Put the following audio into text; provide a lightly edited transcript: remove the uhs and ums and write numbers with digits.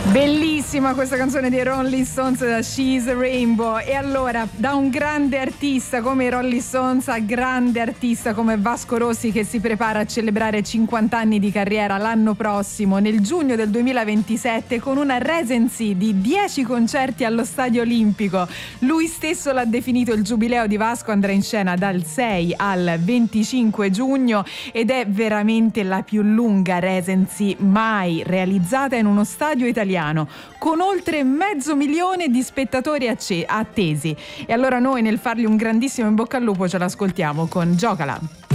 Bellissima questa canzone dei Rolling Stones, She's a Rainbow. E allora, da un grande artista come i Rolling Stones a grande artista come Vasco Rossi, che si prepara a celebrare 50 anni di carriera l'anno prossimo, nel giugno del 2027, con una residency di 10 concerti allo Stadio Olimpico. Lui stesso l'ha definito: il giubileo di Vasco andrà in scena dal 6 al 25 giugno ed è veramente la più lunga residency mai realizzata in uno stadio italiano, con oltre 500.000 di spettatori attesi. E allora noi, nel fargli un grandissimo in bocca al lupo, ce l'ascoltiamo con Giocala.